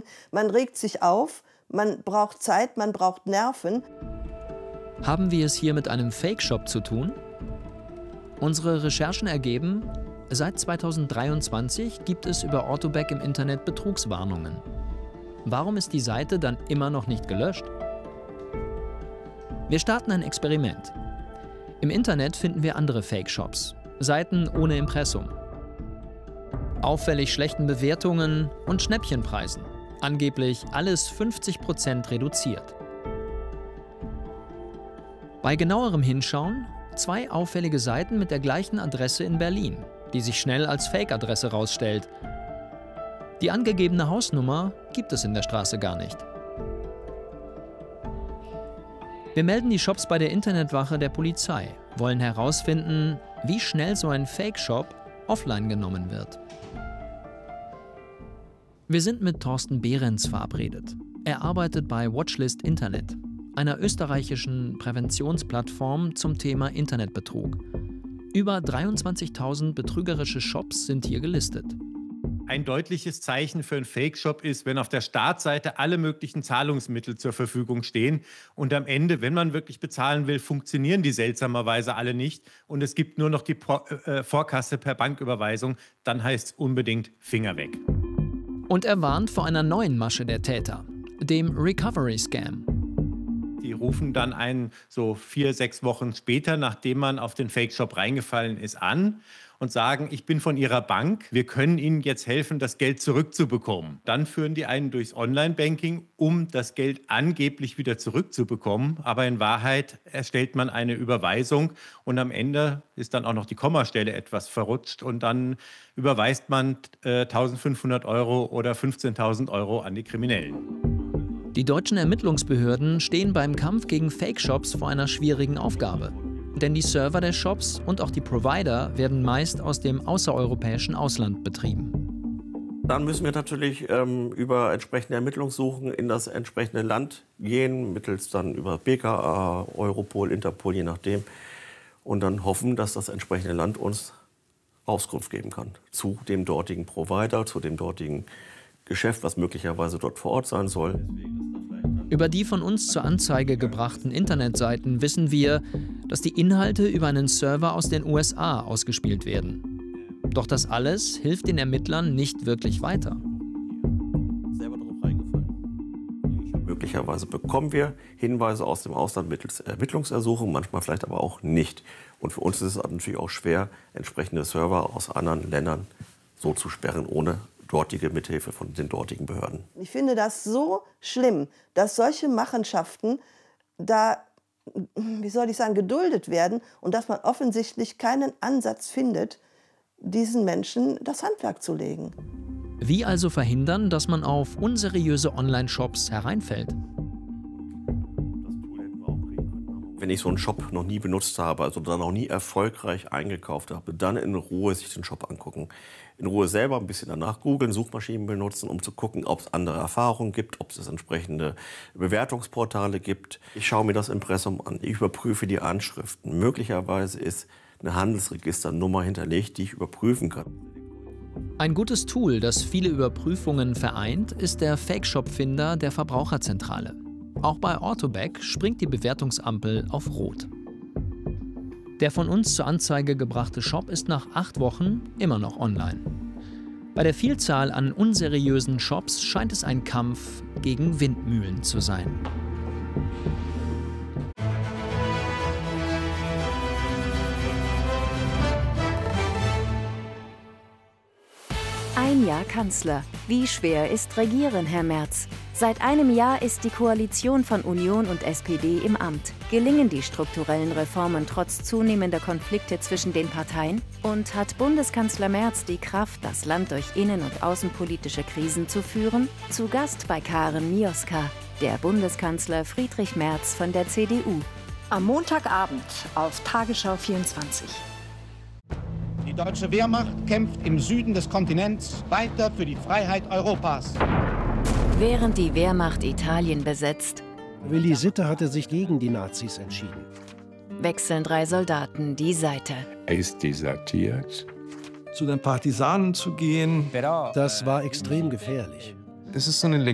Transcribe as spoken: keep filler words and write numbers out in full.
Man regt sich auf, man braucht Zeit, man braucht Nerven. Haben wir es hier mit einem Fake-Shop zu tun? Unsere Recherchen ergeben, seit zweitausenddreiundzwanzig gibt es über Orthoback im Internet Betrugswarnungen. Warum ist die Seite dann immer noch nicht gelöscht? Wir starten ein Experiment. Im Internet finden wir andere Fake-Shops, Seiten ohne Impressum. Auffällig schlechten Bewertungen und Schnäppchenpreisen. Angeblich alles fünfzig Prozent reduziert. Bei genauerem Hinschauen zwei auffällige Seiten mit der gleichen Adresse in Berlin, die sich schnell als Fake-Adresse rausstellt. Die angegebene Hausnummer gibt es in der Straße gar nicht. Wir melden die Shops bei der Internetwache der Polizei, wollen herausfinden, wie schnell so ein Fake-Shop offline genommen wird. Wir sind mit Thorsten Behrens verabredet. Er arbeitet bei Watchlist Internet, einer österreichischen Präventionsplattform zum Thema Internetbetrug. Über dreiundzwanzigtausend betrügerische Shops sind hier gelistet. Ein deutliches Zeichen für einen Fake-Shop ist, wenn auf der Startseite alle möglichen Zahlungsmittel zur Verfügung stehen und am Ende, wenn man wirklich bezahlen will, funktionieren die seltsamerweise alle nicht und es gibt nur noch die äh, Vorkasse per Banküberweisung, dann heißt es unbedingt Finger weg. Und er warnt vor einer neuen Masche der Täter, dem Recovery-Scam. Die rufen dann einen so vier, sechs Wochen später, nachdem man auf den Fake-Shop reingefallen ist, an und sagen, ich bin von Ihrer Bank, wir können Ihnen jetzt helfen, das Geld zurückzubekommen. Dann führen die einen durchs Online-Banking, um das Geld angeblich wieder zurückzubekommen. Aber in Wahrheit erstellt man eine Überweisung und am Ende ist dann auch noch die Kommastelle etwas verrutscht und dann überweist man äh, eintausendfünfhundert Euro oder fünfzehntausend Euro an die Kriminellen. Die deutschen Ermittlungsbehörden stehen beim Kampf gegen Fake-Shops vor einer schwierigen Aufgabe. Denn die Server der Shops und auch die Provider werden meist aus dem außereuropäischen Ausland betrieben. Dann müssen wir natürlich ähm, über entsprechende Ermittlungssuchen in das entsprechende Land gehen, mittels dann über B K A, Europol, Interpol, je nachdem. Und dann hoffen, dass das entsprechende Land uns Auskunft geben kann zu dem dortigen Provider, zu dem dortigen Geschäft, was möglicherweise dort vor Ort sein soll. Über die von uns zur Anzeige gebrachten Internetseiten wissen wir, dass die Inhalte über einen Server aus den U S A ausgespielt werden. Doch das alles hilft den Ermittlern nicht wirklich weiter. Selber darauf reingefallen. Möglicherweise bekommen wir Hinweise aus dem Ausland mittels Ermittlungsersuchung, manchmal vielleicht aber auch nicht. Und für uns ist es natürlich auch schwer, entsprechende Server aus anderen Ländern so zu sperren, ohne dortige Mithilfe von den dortigen Behörden. Ich finde das so schlimm, dass solche Machenschaften da, wie soll ich sagen, geduldet werden und dass man offensichtlich keinen Ansatz findet, diesen Menschen das Handwerk zu legen. Wie also verhindern, dass man auf unseriöse Online-Shops hereinfällt? Wenn ich so einen Shop noch nie benutzt habe, also da noch nie erfolgreich eingekauft habe, dann in Ruhe sich den Shop angucken. In Ruhe selber ein bisschen danach googeln, Suchmaschinen benutzen, um zu gucken, ob es andere Erfahrungen gibt, ob es entsprechende Bewertungsportale gibt. Ich schaue mir das Impressum an, ich überprüfe die Anschriften. Möglicherweise ist eine Handelsregisternummer hinterlegt, die ich überprüfen kann. Ein gutes Tool, das viele Überprüfungen vereint, ist der Fake-Shop-Finder der Verbraucherzentrale. Auch bei Orthoback springt die Bewertungsampel auf Rot. Der von uns zur Anzeige gebrachte Shop ist nach acht Wochen immer noch online. Bei der Vielzahl an unseriösen Shops scheint es ein Kampf gegen Windmühlen zu sein. Ein Jahr Kanzler. Wie schwer ist Regieren, Herr Merz? Seit einem Jahr ist die Koalition von Union und S P D im Amt. Gelingen die strukturellen Reformen trotz zunehmender Konflikte zwischen den Parteien? Und hat Bundeskanzler Merz die Kraft, das Land durch innen- und außenpolitische Krisen zu führen? Zu Gast bei Karen Mioska, der Bundeskanzler Friedrich Merz von der C D U. Am Montagabend auf Tagesschau vierundzwanzig. Die deutsche Wehrmacht kämpft im Süden des Kontinents weiter für die Freiheit Europas. Während die Wehrmacht Italien besetzt, Willi Sitte hatte sich gegen die Nazis entschieden. wechseln drei Soldaten die Seite. Er ist desertiert. Zu den Partisanen zu gehen, das war extrem gefährlich. Das ist so eine